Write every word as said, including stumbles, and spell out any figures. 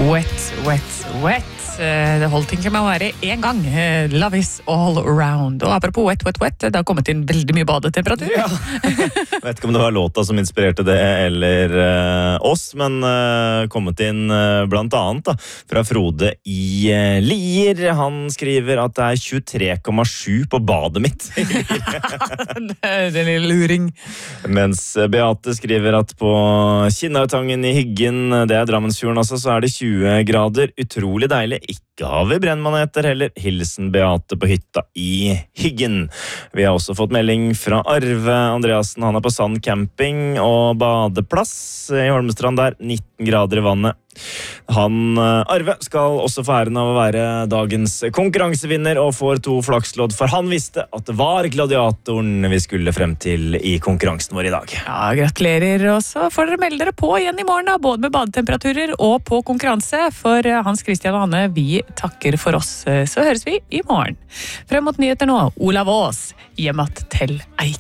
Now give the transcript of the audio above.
Wet, wet, wet. Det holdt ikke med å være en gang. Love is all around. Og apropos wet, wet, wet, det har kommet inn veldig mye badetemperatur. Ja. Jeg vet ikke om det var låta som inspirerte det, eller uh, oss, men uh, kommet inn uh, blant annet da, fra Frode i uh, Lier. Han skriver at det er tjuetre komma sju på badet mitt. Det er en lille luring. Mens Beate skriver at på Kinnartangen i Hyggen, det er Drammensfjorden også, så er det tjue grader. Utrolig deilig. Ikke har vi brennmaneter heller. Hilsen Beate på hytta i Hyggen. Vi har også fått melding fra Arve Andreasen. Han er på Sand camping og badeplass i Holmestrand der. nitten grader i vannet. Han, Arve, skal også få æren av å være dagens konkurransevinner og får to flakslodd, for han visste at det var gladiatoren vi skulle frem til i konkurransen vår i dag. Ja, gratulerer. Og så får dere melde dere på igjen i morgen, da, både med badetemperaturer og på konkurranse. For Hans Christian og Anne, vi takker for oss. Så høres vi i morgen. Frem mot nyheter nå, Olav Aas, hjemmet til Eik.